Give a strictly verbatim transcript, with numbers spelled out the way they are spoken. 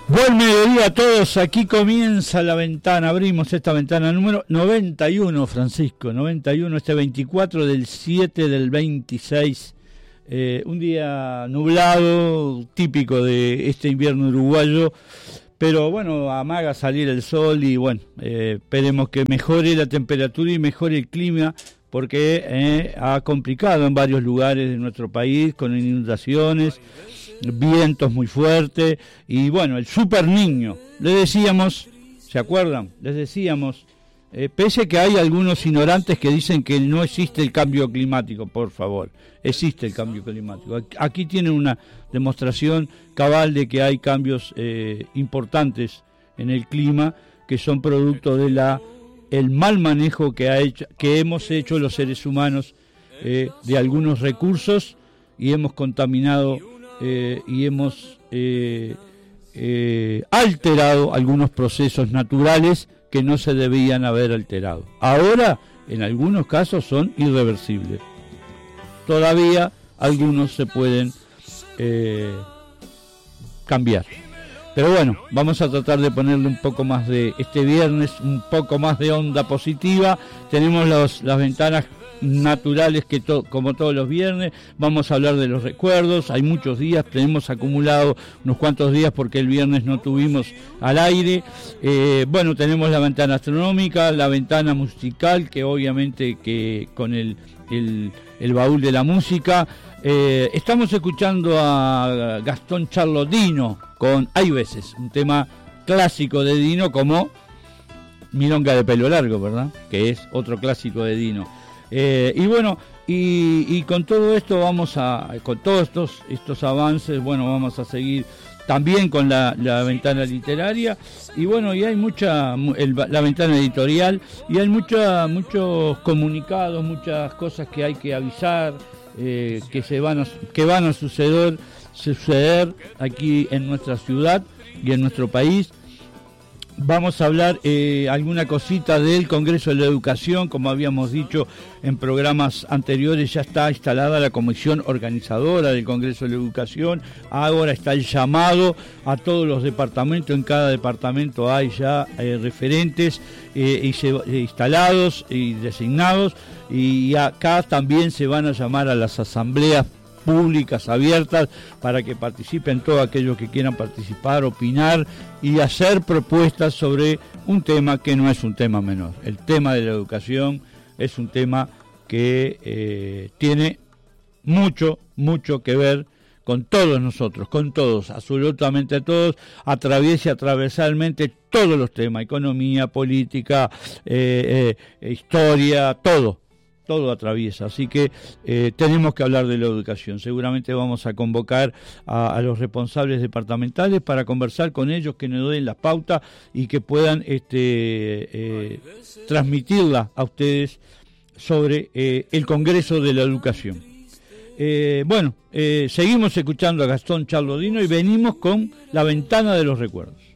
Buen mediodía a todos, aquí comienza la ventana, abrimos esta ventana número noventa y uno, Francisco, noventa y uno, este veinticuatro del siete del veintiséis, eh, un día nublado, típico de este invierno uruguayo, pero bueno, amaga salir el sol y bueno, eh, esperemos que mejore la temperatura y mejore el clima, porque eh, ha complicado en varios lugares de nuestro país con inundaciones, vientos muy fuertes y bueno, el super niño, le decíamos, ¿se acuerdan? Les decíamos, eh, pese a que hay algunos ignorantes que dicen que no existe el cambio climático, por favor, existe el cambio climático. Aquí tienen una demostración cabal de que hay cambios eh, importantes en el clima que son producto de la el mal manejo que ha hecho, que hemos hecho los seres humanos eh, de algunos recursos y hemos contaminado Eh, y hemos eh, eh, alterado algunos procesos naturales que no se debían haber alterado. Ahora, en algunos casos, son irreversibles. Todavía algunos se pueden eh, cambiar. Pero bueno, vamos a tratar de ponerle un poco más de, este viernes, un poco más de onda positiva. Tenemos los, las ventanas naturales que to, como todos los viernes, vamos a hablar de los recuerdos, hay muchos días, tenemos acumulado unos cuantos días porque el viernes no tuvimos al aire, eh, bueno, tenemos la ventana astronómica, la ventana musical, que obviamente que con el, el, el baúl de la música, eh, estamos escuchando a Gastón Charlo Dino con Hay veces, un tema clásico de Dino como Milonga de pelo largo, ¿verdad? Que es otro clásico de Dino. Eh, y bueno, y, y con todo esto vamos a, con todos estos, estos avances, bueno, vamos a seguir también con la, la ventana literaria, y bueno, y hay mucha, el, la ventana editorial, y hay mucha, muchos comunicados, muchas cosas que hay que avisar, eh, que se van a, que van a suceder, suceder aquí en nuestra ciudad y en nuestro país. Vamos a hablar eh, alguna cosita del Congreso de la Educación, como habíamos dicho en programas anteriores, ya está instalada la comisión organizadora del Congreso de la Educación, ahora está el llamado a todos los departamentos, en cada departamento hay ya eh, referentes eh, y se, eh, instalados y designados, y acá también se van a llamar a las asambleas públicas abiertas para que participen todos aquellos que quieran participar, opinar y hacer propuestas sobre un tema que no es un tema menor. El tema de la educación es un tema que eh, tiene mucho, mucho que ver con todos nosotros, con todos, absolutamente todos, atraviesa transversalmente todos los temas, economía, política, eh, eh, historia, todo. Todo atraviesa, así que eh, tenemos que hablar de la educación. Seguramente vamos a convocar a, a los responsables departamentales para conversar con ellos, que nos den las pautas y que puedan este, eh, transmitirla a ustedes sobre eh, el Congreso de la Educación. Eh, bueno, eh, seguimos escuchando a Gastón Charlo Dino y venimos con la ventana de los recuerdos.